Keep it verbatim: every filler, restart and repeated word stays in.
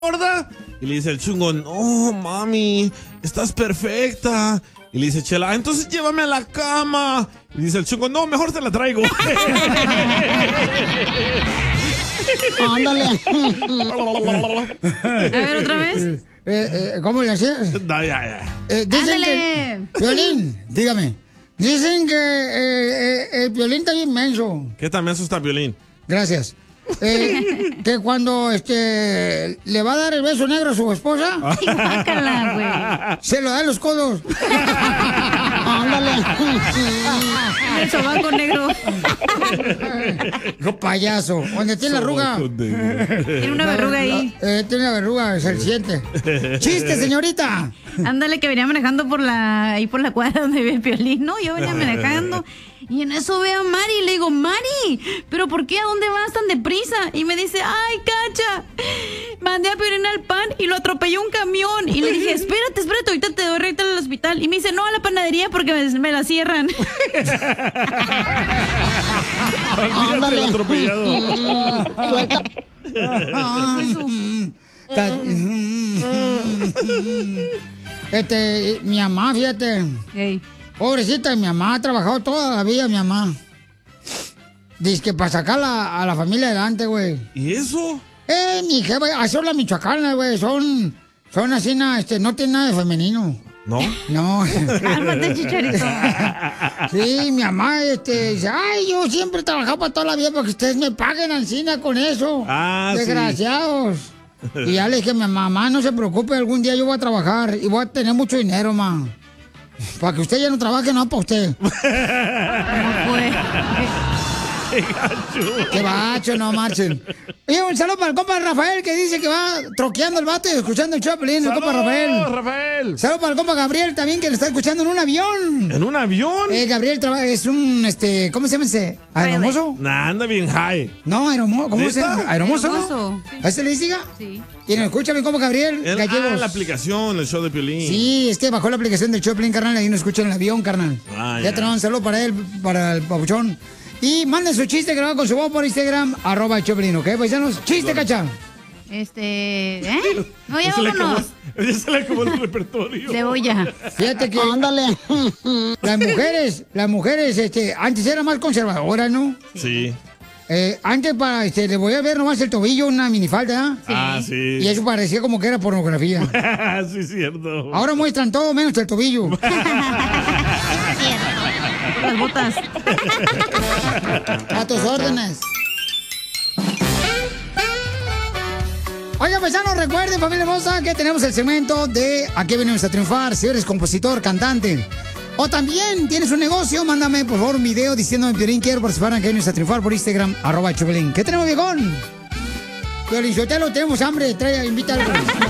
gorda? Y le dice el chungo, no, mami, estás perfecta. Y le dice Chela, entonces llévame a la cama. Y dice el chungo, no, mejor te la traigo. Ándale. A ver, otra vez. Eh, eh, ¿Cómo le hacías? No, ya, ya. Eh, dicen Ándale. que... Piolín, dígame. Dicen que eh, eh, el Piolín está bien menso. ¿Qué tan menso está Piolín? Gracias. Eh, que cuando este le va a dar el beso negro a su esposa, Guácala, güey. se lo da en los codos. Ándale. El sobaco negro. No, payaso. Donde tiene la arruga. Tiene una verruga ahí. Eh, tiene la verruga, se le siente. ¡Chiste, señorita! Ándale, que venía manejando por la ahí por la cuadra donde vive el Piolín, ¿no? Yo venía manejando y en eso veo a Mari y le digo, Mari, ¿pero por qué? ¿A dónde vas tan deprisa? Y me dice, ay, Cacha, mandé a Piolín al pan y lo atropelló un camión. Y le dije, espérate, espérate, ahorita te doy recta al hospital. Y me dice, no, a la panadería porque me, me la cierran. Olvídate del atropellado. Suelta. Este, mi mamá, fíjate. Hey. Pobrecita, mi mamá ha trabajado toda la vida, mi mamá. Dice que para sacar la- a la familia adelante, güey. ¿Y eso? Eh, mi jefa, así son las michoacanas, güey. Son, son así, na, este, no tienen nada de femenino. ¿No? No. Cálmate, Chicharito. Sí, mi mamá, este, dice, ay, yo siempre he trabajado para toda la vida para que ustedes me paguen ancina con eso. Ah, sí. Desgraciados. Y ya le dije, mi mamá, no se preocupe, algún día yo voy a trabajar y voy a tener mucho dinero, ma. Para que usted ya no trabaje, no para usted. ¿Cómo fue? ¡Qué gacho! Qué bacho, no marchen. Y un saludo para el compa Rafael que dice que va troqueando el vato y escuchando el Chaplin, el compa Rafael. Rafael! Saludo para el compa Gabriel también que le está escuchando en un avión. ¿En un avión? Eh, Gabriel traba- es un, este, ¿cómo se llama ese? ¿Aeromozo? Nah, anda bien high. No, aeromozo, ¿cómo se ¿Neta? llama? ¿Aeromozo, no? Aeromozo. ¿A ese le diga? Sí. Y nos escucha mi compa Gabriel El- Gallegos. ah, la aplicación, el show de Piolín. Sí, es que bajó la aplicación del Choplin, carnal, ahí nos escucha en el avión, carnal. Ah, ya ya. tenemos un saludo para él, para el papuchón. Y manden su chiste grabado con su voz por Instagram, arroba el Choplin, ¿ok, paisanos? Chiste, cacha. Este, ¿eh? No, ya Ya se le acabó- vámonos. ya se le acabó el repertorio. Cebolla. Fíjate que... Ándale. Las mujeres, las mujeres, este, antes eran más conservadoras, ¿no? Sí. Eh, antes para, este, le voy a ver nomás el tobillo, una minifalda, ¿eh? Ah, sí. Y eso parecía como que era pornografía. Sí, cierto. Ahora muestran todo menos el tobillo. Las botas. A tus órdenes. Oiga, paisanos, recuerden, familia hermosa, que tenemos el segmento de Aquí venimos a triunfar. Si eres compositor, cantante, o también tienes un negocio, mándame, por favor, un video diciéndome, Piolín, quiero participar en Aquí venimos a triunfar por Instagram, arroba Choplin. ¿Qué tenemos, viejón? Piolín, lo tenemos hambre, trae, invita algo.